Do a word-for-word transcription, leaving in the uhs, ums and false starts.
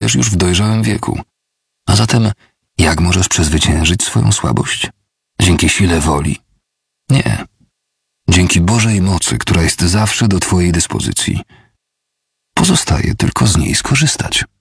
też już w dojrzałym wieku. A zatem, jak możesz przezwyciężyć swoją słabość? Dzięki sile woli? Nie. Dzięki Bożej mocy, która jest zawsze do twojej dyspozycji. Pozostaje tylko z niej skorzystać.